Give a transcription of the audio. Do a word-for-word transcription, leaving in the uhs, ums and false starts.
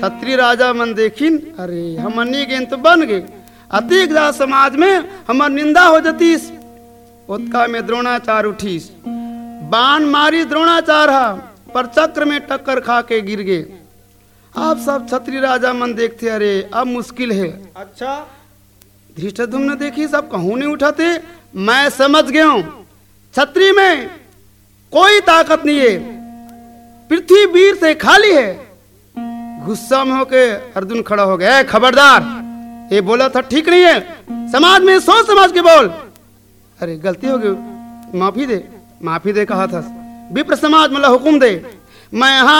क्षत्रिय राजा मन देखिन, अरे हमनी गेन तो बन गए, अतिक जा समाज में हमार निंदा हो जतीस। उत्का में द्रोणाचार उठीस, बाण मारी द्रोणाचार हा, पर चक्र में टक्कर खा के गिर गए। आप सब क्षत्रिय राजा मन देखते, अरे अब मुश्किल है। अच्छा धृष्टद्युम्न देखी सब कहूं नहीं उठाते। मैं समझ गया हूं क्षत्रिय में कोई ताकत नहीं है, पृथ्वी वीर से खाली है। गुस्सा में होके अर्जुन खड़ा हो गया, खबरदार, ये बोला था ठीक नहीं है, समाज में सोच समझ के बोल। अरे गलती हो गई, माफी दे, माफी दे कहा था। विप्र समाज मतलब हुक्म दे, मैं यहाँ